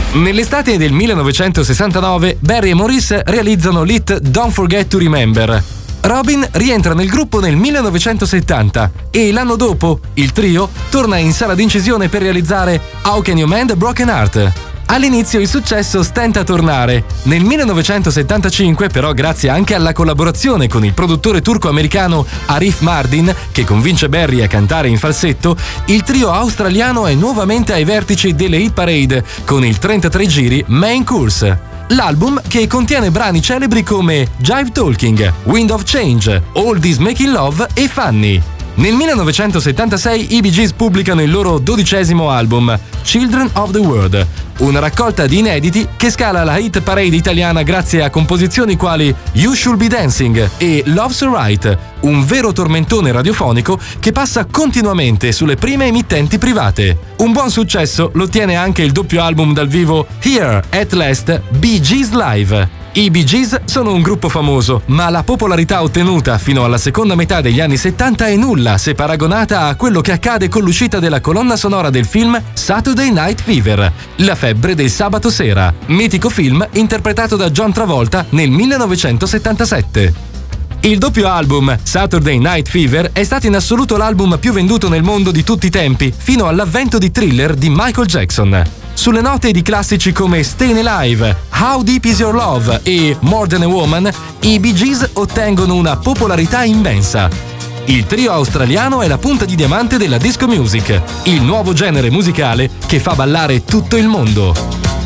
Nell'estate del 1969, Barry e Maurice realizzano l'hit Don't Forget to Remember. Robin rientra nel gruppo nel 1970 e l'anno dopo il trio torna in sala d'incisione per realizzare How Can You Mend a Broken Heart? All'inizio il successo stenta a tornare. Nel 1975, però, grazie anche alla collaborazione con il produttore turco-americano Arif Mardin, che convince Barry a cantare in falsetto, il trio australiano è nuovamente ai vertici delle hit parade con il 33 giri Main Course. L'album, che contiene brani celebri come Jive Talking, Wind of Change, All This Making Love e Funny. Nel 1976 i Bee Gees pubblicano il loro 12° album, Children of the World, una raccolta di inediti che scala la hit parade italiana grazie a composizioni quali You Should Be Dancing e Love's Right, un vero tormentone radiofonico che passa continuamente sulle prime emittenti private. Un buon successo lo ottiene anche il doppio album dal vivo Here at Last, Bee Gees Live. I Bee Gees sono un gruppo famoso, ma la popolarità ottenuta fino alla seconda metà degli anni 70 è nulla se paragonata a quello che accade con l'uscita della colonna sonora del film Saturday Night Fever, La febbre del sabato sera, mitico film interpretato da John Travolta nel 1977. Il doppio album Saturday Night Fever è stato in assoluto l'album più venduto nel mondo di tutti i tempi, fino all'avvento di Thriller di Michael Jackson. Sulle note di classici come Stayin' Alive, How Deep Is Your Love e More Than a Woman, i Bee Gees ottengono una popolarità immensa. Il trio australiano è la punta di diamante della disco music, il nuovo genere musicale che fa ballare tutto il mondo.